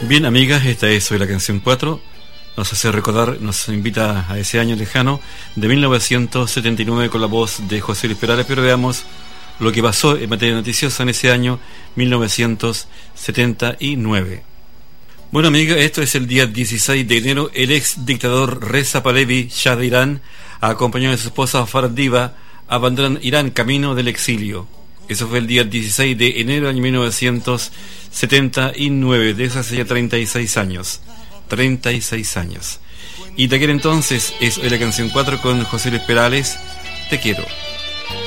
Bien, amigas, esta es Hoy la Canción 4. Nos hace recordar, nos invita a ese año lejano de 1979 con la voz de José Luis Perales, pero veamos lo que pasó en materia noticiosa en ese año 1979. Bueno, amiga, esto es el día 16 de enero. El ex dictador Reza Pahlavi, Shah de Irán, acompañado de su esposa Fardiva, abandonan Irán camino del exilio. Eso fue el día 16 de enero del año 1979, de eso hace ya 36 años. 36 años. Y de aquel entonces es Hoy la Canción 4 con José Luis Perales, Te quiero.